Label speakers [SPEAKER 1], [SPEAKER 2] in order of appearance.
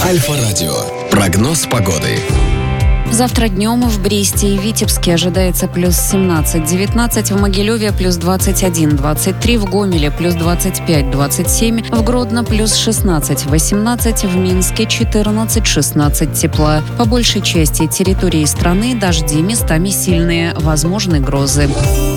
[SPEAKER 1] Альфа-радио. Прогноз погоды.
[SPEAKER 2] Завтра днем в Бресте и Витебске ожидается плюс 17-19, в Могилеве плюс 21-23, в Гомеле плюс 25-27, в Гродно плюс 16-18, в Минске 14-16 тепла. По большей части территории страны дожди, местами сильные, возможны грозы.